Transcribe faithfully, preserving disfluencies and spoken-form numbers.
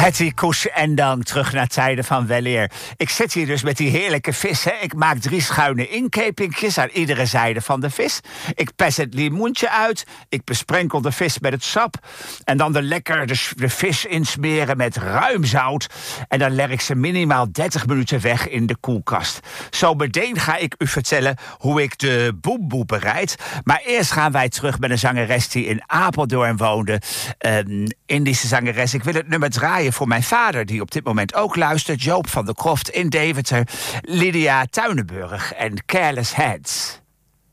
Hetty, Koes en Dang, terug naar tijden van weleer. Ik zit hier dus met die heerlijke vis. Hè. Ik maak drie schuine inkepingjes aan iedere zijde van de vis. Ik pers het limoentje uit. Ik besprenkel de vis met het sap. En dan de lekker de, de vis insmeren met ruim zout. En dan leg ik ze minimaal dertig minuten weg in de koelkast. Zo meteen ga ik u vertellen hoe ik de boemboe bereid. Maar eerst gaan wij terug met een zangeres die in Apeldoorn woonde. Een Indische zangeres. Ik wil het nummer draaien voor mijn vader, die op dit moment ook luistert. Joop van der Kroft in Deventer. Lydia Tuinenburg en Careless Heads.